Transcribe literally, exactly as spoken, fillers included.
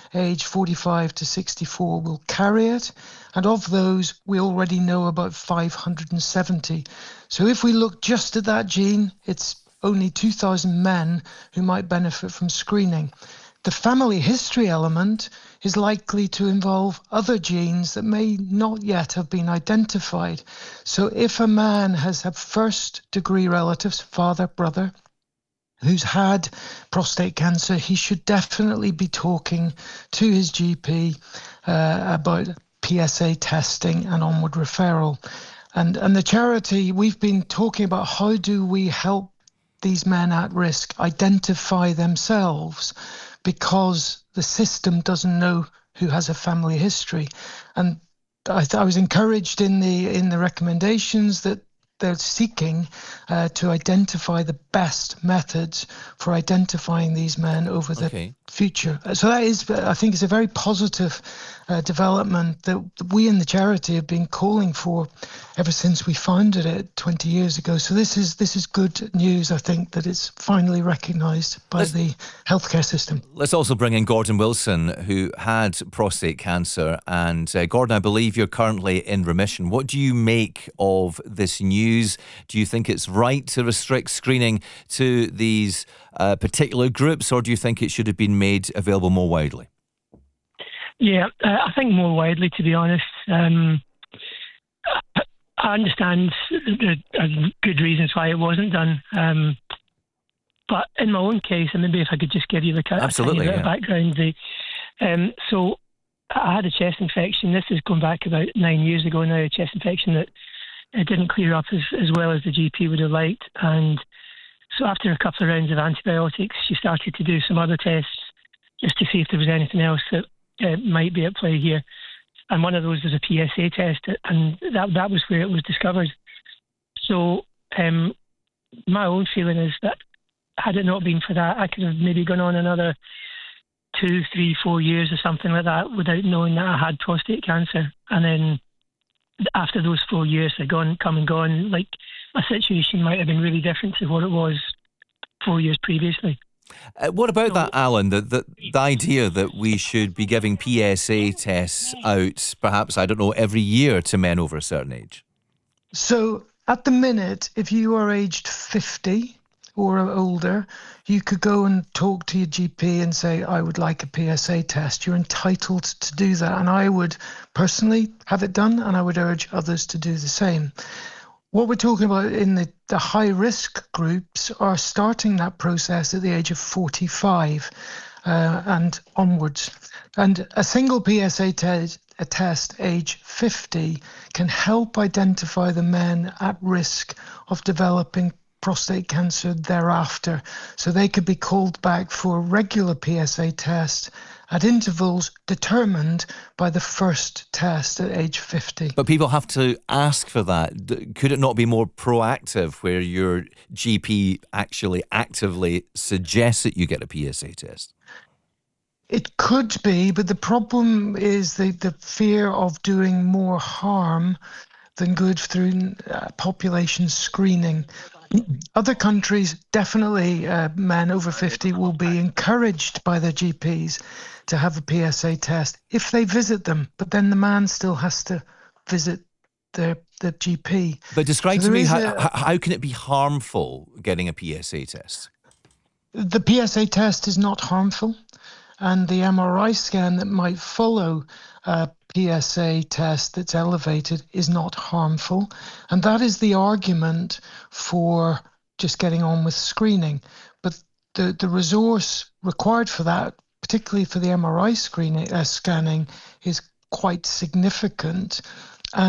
age forty-five to sixty-four will carry it. And of those, we already know about five hundred seventy. So if we look just at that gene, it's only two thousand men who might benefit from screening. The family history element is likely to involve other genes that may not yet have been identified. So if a man has had first degree relatives, father, brother, who's had prostate cancer, he should definitely be talking to his G P uh, about P S A testing and onward referral. And, and the charity, we've been talking about how do we help these men at risk identify themselves, because the system doesn't know who has a family history. And I, I was encouraged in the in the recommendations that they're seeking uh, to identify the best methods for identifying these men over the okay. future. So that is, I think, is a very positive uh, development that we in the charity have been calling for ever since we founded it twenty years ago. So this is this is good news, I think, that it's finally recognised by let's, the healthcare system. Let's also bring in Gordon Wilson, who had prostate cancer. And uh, Gordon, I believe you're currently in remission. What do you make of this news? Do you think it's right to restrict screening to these uh, particular groups, or do you think it should have been made available more widely? Yeah, uh, I think more widely, to be honest. Um, I understand the, the good reasons why it wasn't done. Um, but in my own case, and maybe if I could just give you like a, Absolutely, a tiny bit yeah. of background. The, um, so I had a chest infection. This is going back about nine years ago now, a chest infection that it didn't clear up as, as well as the G P would have liked. And so after a couple of rounds of antibiotics, she started to do some other tests just to see if there was anything else that uh, might be at play here. And one of those was a P S A test, and that that was where it was discovered. So um, my own feeling is that had it not been for that, I could have maybe gone on another two, three, four years or something like that without knowing that I had prostate cancer. And then after those four years had gone, come and gone, like my situation might have been really different to what it was four years previously. Uh, what about so, that, Alan, the, the, the idea that we should be giving P S A tests out, perhaps, I don't know, every year to men over a certain age? So at the minute, if you are aged fifty or older, you could go and talk to your G P and say, I would like a P S A test. You're entitled to do that. And I would personally have it done, and I would urge others to do the same. What we're talking about in the, the high-risk groups are starting that process at the age of forty-five uh, and onwards. And a single P S A te- a test age fifty can help identify the men at risk of developing prostate cancer thereafter. So they could be called back for a regular P S A test at intervals determined by the first test at age fifty. But people have to ask for that. Could it not be more proactive, where your G P actually actively suggests that you get a P S A test? It could be, but the problem is the, the fear of doing more harm than good through uh, population screening. Other countries, definitely uh, men over fifty will be encouraged by their G Ps to have a P S A test if they visit them, but then the man still has to visit their, their G P. But describe so to me, how, a, how can it be harmful getting a P S A test? The P S A test is not harmful, and the M R I scan that might follow a P S A test that's elevated is not harmful. And that is the argument for just getting on with screening. But the, the resource required for that, particularly for the M R I screening, uh, scanning, is quite significant.